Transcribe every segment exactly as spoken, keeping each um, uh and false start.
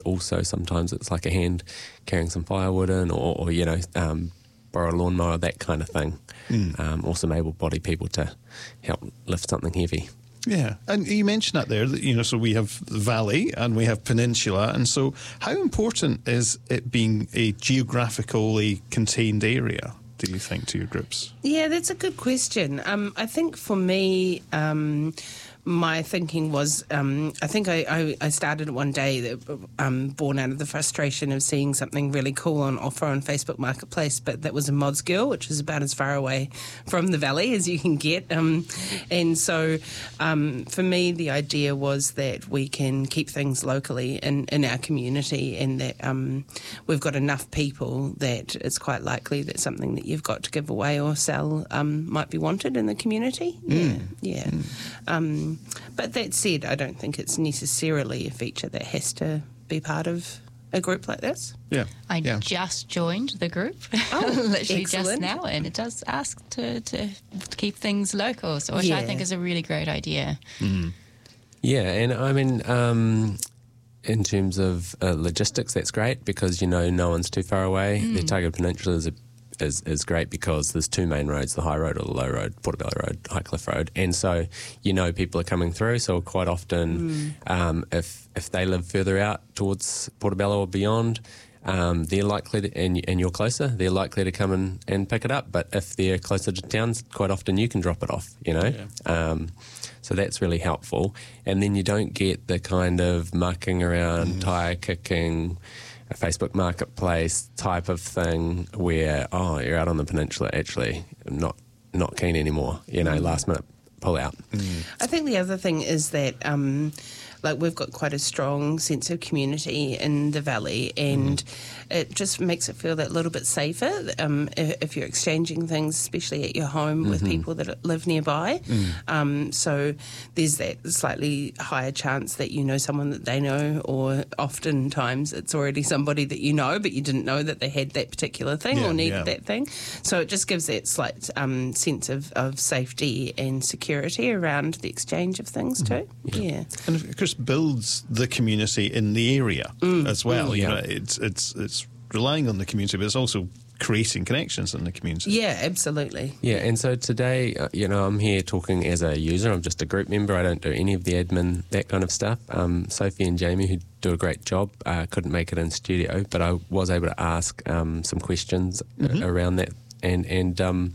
also sometimes it's like a hand carrying some firewood in, or, or you know, um, borrow a lawnmower, that kind of thing. Mm. Um, or some able-bodied people to help lift something heavy. Yeah, and you mentioned that there, that, you know, so we have the valley and we have peninsula, and so how important is it being a geographically contained area, do you think, to your groups? Yeah, that's a good question. Um, I think for me, um, my thinking was, um, I think I, I, I started one day that, um, born out of the frustration of seeing something really cool on offer on Facebook Marketplace, but that was a mods girl, which is about as far away from the valley as you can get. Um, and so um, for me, the idea was that we can keep things locally in, in our community, and that um, we've got enough people that it's quite likely that something that you've got to give away or sell um, might be wanted in the community. Yeah, mm. yeah. Mm. Um, But that said, I don't think it's necessarily a feature that has to be part of a group like this. Yeah, I yeah. just joined the group, oh, literally excellent. just now, and it does ask to, to keep things local, so which yeah. I think is a really great idea. Mm. Yeah, and I mean, um, in terms of uh, logistics, that's great because, you know, no one's too far away. Mm. The Otago Peninsula is a Is, is great because there's two main roads, the high road or the low road, Portobello Road, High Cliff Road, and so you know people are coming through, so quite often mm. um, if if they live further out towards Portobello or beyond, um, they're likely to, and, and you're closer, they're likely to come and, and pick it up, but if they're closer to town, quite often you can drop it off, you know. Yeah. Um, so that's really helpful, and then you don't get the kind of mucking around, mm. tyre kicking, a Facebook Marketplace type of thing where, oh, you're out on the peninsula, actually, not not keen anymore, you know, mm. last minute pull out. Mm. I think the other thing is that, um, like, we've got quite a strong sense of community in the valley, and mm. it just makes it feel that little bit safer um, if, if you're exchanging things, especially at your home mm-hmm. with people that live nearby. Mm. Um, so there's that slightly higher chance that you know someone that they know, or oftentimes it's already somebody that you know, but you didn't know that they had that particular thing yeah, or needed yeah. that thing. So it just gives that slight um, sense of, of safety and security around the exchange of things too. Mm-hmm. Yeah. yeah. And of course builds the community in the area mm. as well. Mm, you yeah. know, it's it's it's relying on the community, but it's also creating connections in the community. Yeah, absolutely. Yeah, and so today, uh, you know, I'm here talking as a user. I'm just a group member. I don't do any of the admin, that kind of stuff. Um, Sophie and Jamie, who do a great job, uh, couldn't make it in studio, but I was able to ask um, some questions mm-hmm. around that. And and um,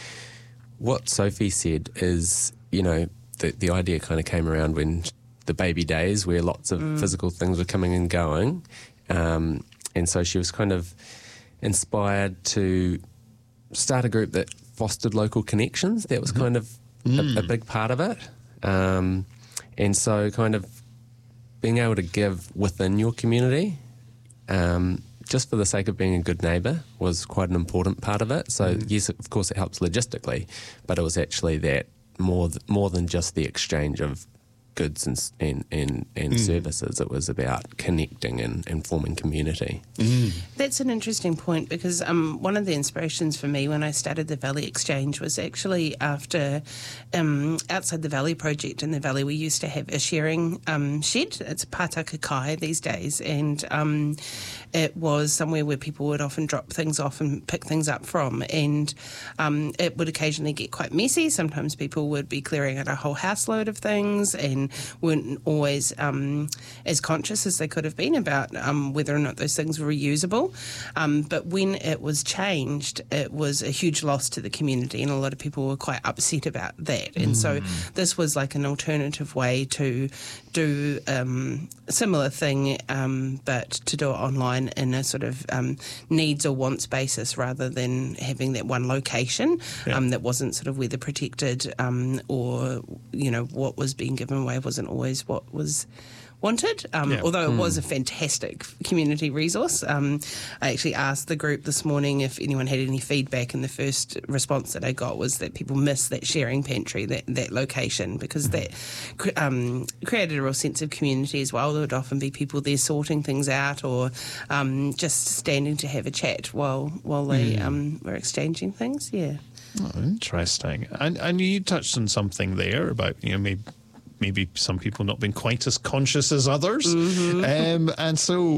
what Sophie said is, you know, the the idea kind of came around when the baby days, where lots of mm. physical things were coming and going. Um, and so she was kind of inspired to start a group that fostered local connections. That was mm-hmm. kind of mm. a, a big part of it. Um, and so kind of being able to give within your community, um, just for the sake of being a good neighbour, was quite an important part of it. So mm. yes, of course it helps logistically, but it was actually that more, th- more than just the exchange of goods and and, and, and mm. services. It was about connecting and, and forming community. Mm. That's an interesting point, because um, one of the inspirations for me when I started the Valley Exchange was actually after um, outside the Valley project in the Valley, we used to have a sharing um, shed. It's Pātaka Kai these days, and um, it was somewhere where people would often drop things off and pick things up from, and um, it would occasionally get quite messy. Sometimes people would be clearing out a whole house load of things and weren't always um, as conscious as they could have been about um, whether or not those things were reusable. Um, but when it was changed, it was a huge loss to the community, and a lot of people were quite upset about that. And mm. so this was like an alternative way to do um, a similar thing, um, but to do it online in a sort of um, needs or wants basis, rather than having that one location yeah. um, that wasn't sort of weather protected, um, or, you know, what was being given away wasn't always what was wanted, um, yeah. although it mm. was a fantastic community resource. Um, I actually asked the group this morning if anyone had any feedback, and the first response that I got was that people miss that sharing pantry, that, that location, because mm. that um, created a real sense of community as well. There would often be people there sorting things out, or um, just standing to have a chat while while they mm. um, were exchanging things. Yeah. Oh, interesting. And and you touched on something there about, you know, maybe maybe some people not being quite as conscious as others. Mm-hmm. Um, and so